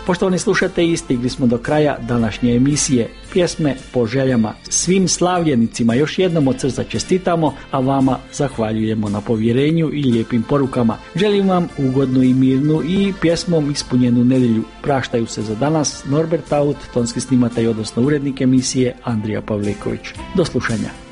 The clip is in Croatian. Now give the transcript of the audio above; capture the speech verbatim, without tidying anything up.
Poštovani slušatelji, stigli smo do kraja današnje emisije Pjesme po željama. Svim slavljenicima još jednom od srca čestitamo, a vama zahvaljujemo na povjerenju i lijepim porukama. Želim vam ugodnu i mirnu i pjesmom ispunjenu nedjelju. Praštaju se za danas Norbert Taut, tonski snimatelj odnosno urednik emisije Andrija Pavliković. Do slušanja.